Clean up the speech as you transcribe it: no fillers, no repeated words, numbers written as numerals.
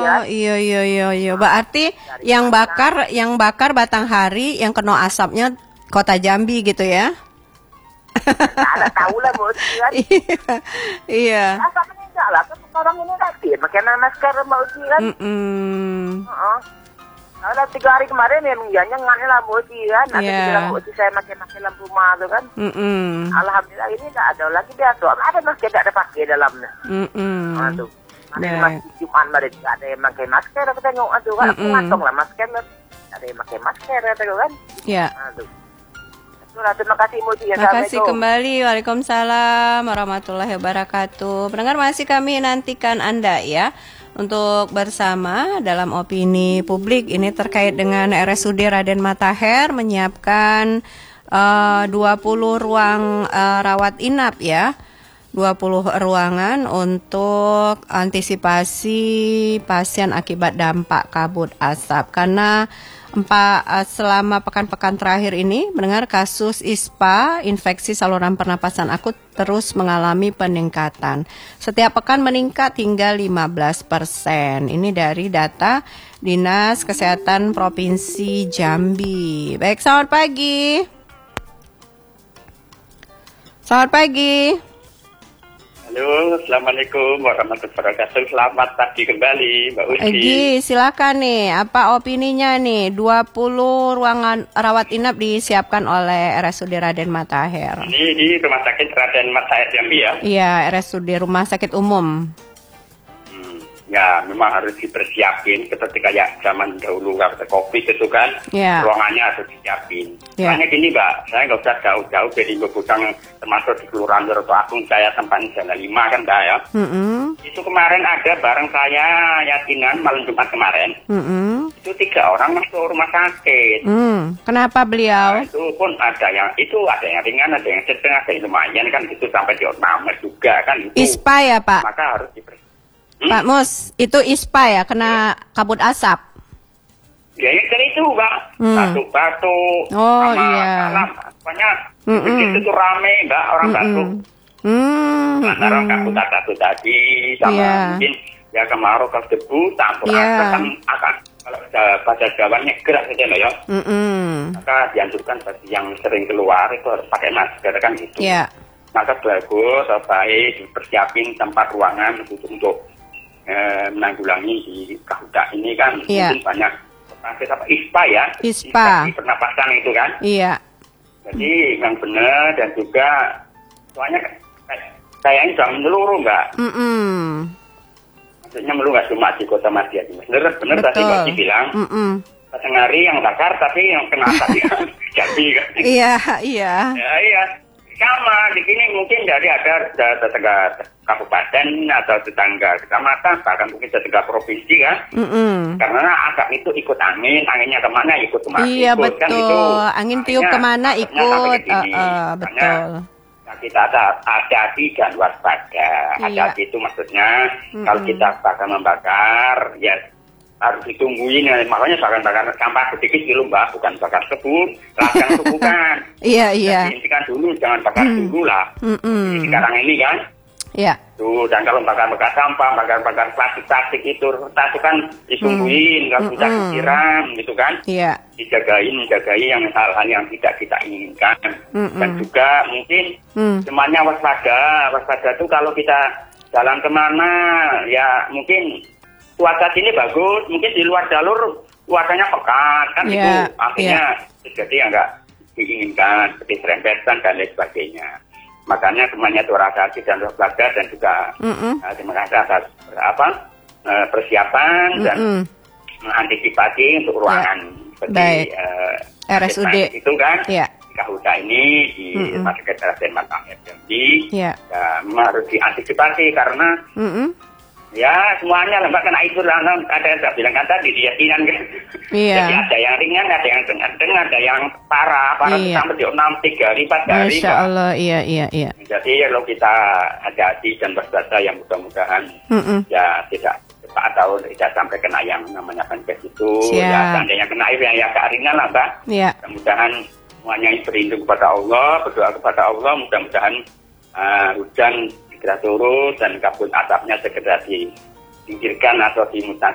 kan. Iya. Berarti yang bakar Batanghari, yang kena asapnya Kota Jambi gitu ya? Ada tahu lah Mbak Uci kan. Iya. Asapnya enggak lah, kan orang ini tadi pakai masker Mbak Uci kan. Nah, 3 hari kemarin ya nyengat lah Mbak Uci kan. Nanti bilang Mbak Uci saya pakai lampu rumah tuh kan. Alhamdulillah ini enggak ada lagi dia tuh. Ada masker enggak ada pakai dalamnya. Nah tuh. Ada masjid Jumat kemarin enggak ada yang pakai masker, aku tengok tuh kan. Aku ngantong lah masker. Ada yang pakai masker tuh kan. Iya. Nah tuh. Terima kasih Mbak Uci. Terima kasih kembali. Waalaikumsalam warahmatullahi wabarakatuh. Pendengar, masih kami nantikan Anda ya untuk bersama dalam opini publik ini terkait dengan RSUD Raden Matahir menyiapkan 20 ruang rawat inap ya. 20 ruangan untuk antisipasi pasien akibat dampak kabut asap. Karena selama pekan-pekan terakhir ini mendengar kasus ISPA, infeksi saluran pernapasan akut, terus mengalami peningkatan. Setiap pekan meningkat hingga 15%. Ini dari data Dinas Kesehatan Provinsi Jambi. Baik, selamat pagi. Selamat pagi. Halo, Assalamualaikum warahmatullahi wabarakatuh. Selamat pagi kembali, Mbak Uci. Egi, silakan nih. Apa opininya nih? 20 ruangan rawat inap disiapkan oleh RSUD Raden Matahir. Ini di Rumah Sakit Raden Matahir Jambi ya? Iya, RSUD Rumah Sakit Umum. Ya, memang harus dipersiapin seperti kayak zaman dahulu waktu COVID itu kan, ruangannya harus disiapin. Makanya gini Mbak, saya nggak usah jauh-jauh dari Bebutang, termasuk di Kelurahan Joroto Agung, saya tempatnya Jalan 5 kan Mbak ya. Itu kemarin ada bareng saya yakinan malam Jumat kemarin, itu 3 orang masuk rumah sakit. Kenapa beliau? Nah, itu pun ada yang ringan, ada yang sedang, ada yang lumayan kan, itu sampai di ornamen juga kan. Itu. ISPA ya Pak? Maka harus dipersiapkan. Pak Mus, itu ISPA ya, kena kabut asap? Ya itu Mbak, batuk-batuk, iya. Pokoknya itu rame Mbak, orang batuk. Antara kabut tadi, sama mungkin ya kemarau ke debu, campur akan kalau pada jawabannya gerak saja loh ya. Maka dianjurkan bagi yang sering keluar itu harus pakai masker kan gitu. Maka bagus, baik dipersiapin tempat ruangan untuk menanggulangi di Kahuda ini kan mungkin banyak ISPA ya, infeksi pernapasan itu kan. Jadi yang benar dan juga soalnya kayaknya sudah menyeluruh Mbak. Maksudnya menyeluruh nggak cuma di Kota Madia. Benar tadi Mbak Ci bilang. Batanghari yang bakar tapi yang kena asap Jambi kan. Iya. Sama di sini mungkin dari ada tetangga kabupaten atau tetangga kecamatan bahkan mungkin tetangga provinsi kan. Karena asap itu ikut anginnya kemana ikut kemana. Iya ikut, betul. Kan, itu, angin tiup kemana ikut. Betul. Kita ada hati-hati dan waspada. Hati-hati itu maksudnya kalau kita membakar ya harus ditungguin ya, makanya bakar sampah sedikit dulu Mbak, bukan bakar kebun, ladang itu bukan. Iya. Hentikan dulu, jangan bakar dulu lah. Sekarang ini kan. Tuh, dan kalau bakar sampah, bakar plastik itu kan ditungguin, kalau sudah disiram gitu kan. Dijagai yang hal-hal yang tidak kita inginkan. Dan juga mungkin semuanya waspada itu kalau kita jalan kemana ya mungkin cuaca sini bagus, mungkin di luar jalur cuacanya pekat kan itu artinya terjadi yang enggak diinginkan seperti serempetan dan lain sebagainya. Makanya semuanya itu hati dan waspada dan juga terima kasih atas persiapan dan mengantisipasi untuk ruangan seperti RSUD itu kan. Kahuda ini di Rumah Sakit Raden Matahir Jambi memang harus diantisipasi karena ya semuanya lah Mbak, karena itu lah ada bilang kan tadi keyakinan kan. Jadi ada yang ringan, ada yang sedang, ada yang parah sampai di 6, 3 hari, 4 hari. Masya Allah, iya. Jadi kalau kita hati-hati dan waspada yang mudah-mudahan ya tidak atau tidak sampai kena yang namanya penyakit itu. Ya seandainya kena yang agak ringan lah Mbak. Mudah-mudahan semuanya berlindung kepada Allah, berdoa kepada Allah, mudah-mudahan hujan segera turun dan kabut asapnya segera disingkirkan atau dimusnahkan.